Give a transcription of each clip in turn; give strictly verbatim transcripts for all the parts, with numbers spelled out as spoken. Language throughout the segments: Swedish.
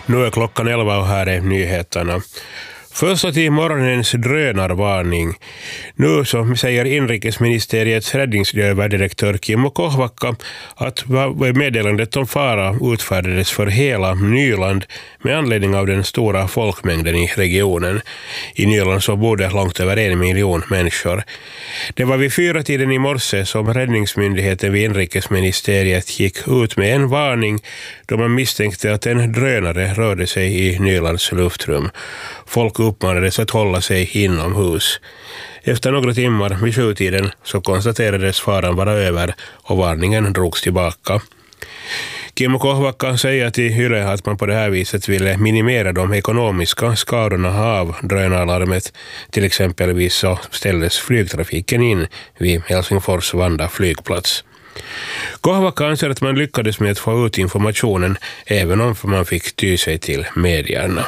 Nu är klockan elva och här är nyheterna. Först till morgonens drönarvarning. Nu så säger inrikesministeriets räddningsöverdirektör Kimmo Kohvakka att meddelandet om fara utfärdades för hela Nyland med anledning av den stora folkmängden i regionen. I Nyland så bodde långt över en miljon människor. Det var vid fyra tiden i morse som räddningsmyndigheten vid inrikesministeriet gick ut med en varning då man misstänkte att en drönare rörde sig i Nylands luftrum. Folk uppmanades att hålla sig inomhus. Efter några timmar vid sjutiden så konstaterades faran vara över och varningen drogs tillbaka. Kimmo Kohvakka säger till Yle att man på det här viset ville minimera de ekonomiska skadorna av drönarlarmet. Till exempelvis så ställdes flygtrafiken in vid Helsingfors Vanda flygplats. Kohvakka anser att man lyckades med att få ut informationen även om man fick ty sig till medierna.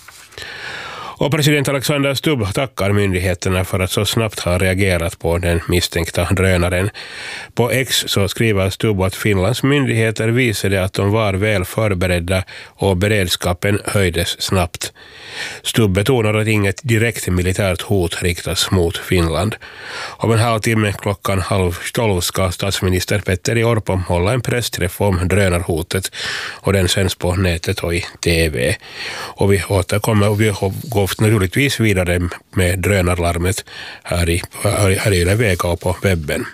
Och president Alexander Stubb tackar myndigheterna för att så snabbt ha reagerat på den misstänkta drönaren. På X så skriver Stubb att Finlands myndigheter visade att de var väl förberedda och beredskapen höjdes snabbt. Stubb betonar att inget direkt militärt hot riktas mot Finland. Om en halvtimme klockan halv tolv ska statsminister Petteri Orpo hålla en pressträff om drönarhotet och den sänds på nätet och i tv. Och vi återkommer och vi går naturligtvis vidare med drönarlarmet här i, här i Vega och på webben.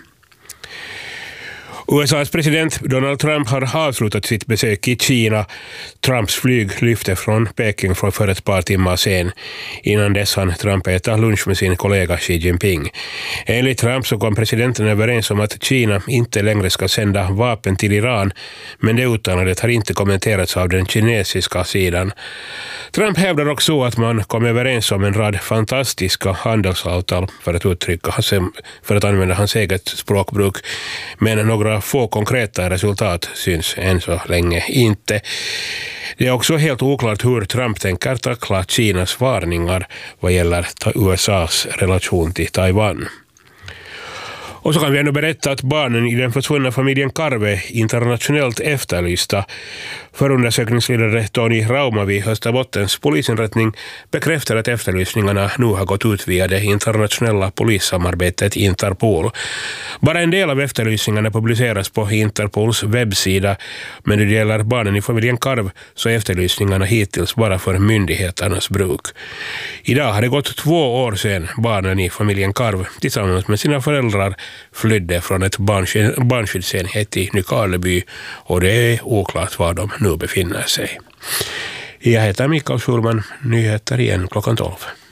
U S A:s president Donald Trump har avslutat sitt besök i Kina. Trumps flyg lyfte från Peking för ett par timmar sen. Innan dess han Trump äta lunch med sin kollega Xi Jinping. Enligt Trump så kom presidenten överens om att Kina inte längre ska sända vapen till Iran, men det uttalandet har inte kommenterats av den kinesiska sidan. Trump hävdar också att man kom överens om en rad fantastiska handelsavtal för att uttrycka för att använda hans eget språkbruk, men några få konkreta resultat syns än så länge inte. Det är också helt oklart hur Trump tänker tackla Kinas varningar vad gäller U S A:s relation till Taiwan. Och så kan vi ändå berätta att barnen i den försvunna familjen Karve är internationellt efterlysta. Förundersökningsledare Tony Rauma vid Österbottens polisinrättning bekräftar att efterlysningarna nu har gått ut via det internationella polissamarbetet Interpol. Bara en del av efterlysningarna publiceras på Interpols webbsida, men när det gäller barnen i familjen Karv så är efterlysningarna hittills bara för myndigheternas bruk. Idag har det gått två år sedan barnen i familjen Karv tillsammans med sina föräldrar flydde från ett barnskyddsenhet i Nykarleby och det är oklart var de nu befinner sig. Jag heter Mikael Schulman, nyheter igen klockan tolv.